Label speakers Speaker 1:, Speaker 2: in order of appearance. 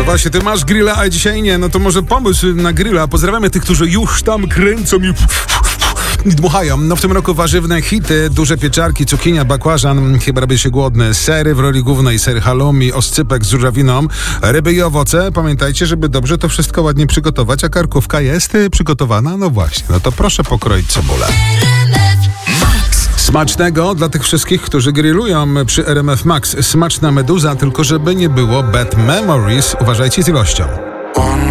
Speaker 1: No właśnie, ty masz grilla, a dzisiaj nie, no to może pomysł na grilla. Pozdrawiamy tych, którzy już tam kręcą i dmuchają. No w tym roku warzywne hity, duże pieczarki, cukinia, bakłażan, chyba robi się głodny, sery w roli głównej, ser halloumi, oscypek z żurawiną, ryby i owoce. Pamiętajcie, żeby dobrze to wszystko ładnie przygotować, a karkówka jest przygotowana? No właśnie, no to proszę pokroić cebulę. Smacznego dla tych wszystkich, którzy grillują przy RMF Max. Smaczna meduza, tylko żeby nie było bad memories. Uważajcie z ilością.